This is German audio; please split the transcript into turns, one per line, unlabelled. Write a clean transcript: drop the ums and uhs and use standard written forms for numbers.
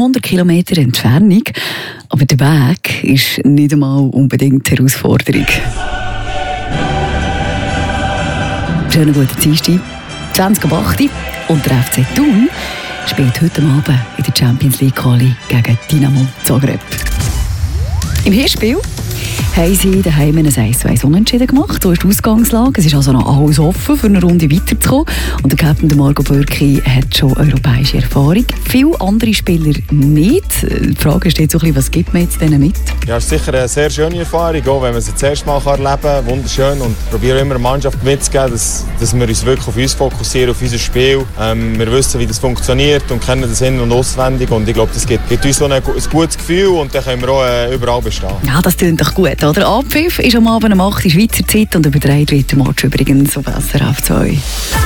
100 Kilometer Entfernung. Aber der Weg ist nicht einmal unbedingt die Herausforderung. Schönen guten Dienstag. 20:08 und der FC Thun spielt heute Abend in der Champions League Quali gegen Dinamo Zagreb. Im Hinspiel haben sie daheim ein 1:1 Unentschieden gemacht. So ist die Ausgangslage. Es ist also noch alles offen, für eine Runde weiterzukommen. Und der Captain Marco Bürki hat schon europäische Erfahrung. Viele andere Spieler nicht. Die Frage steht so ein bisschen, was gibt man jetzt denen mit?
Ja, es ist sicher eine sehr schöne Erfahrung, auch wenn man sie das erste Mal erleben kann. Wunderschön. Und probiere immer der Mannschaft mitzugeben, dass wir uns wirklich auf uns fokussieren, auf unser Spiel. Wir wissen, wie das funktioniert und kennen das in- und auswendig. Und ich glaube, das gibt uns so ein gutes Gefühl und dann können wir auch überall bestehen.
Ja, das klingt doch gut, oder? Abpfiff ist am Abend um 8 Uhr Schweizer Zeit und übertragen wird der Match übrigens auf SRF 2.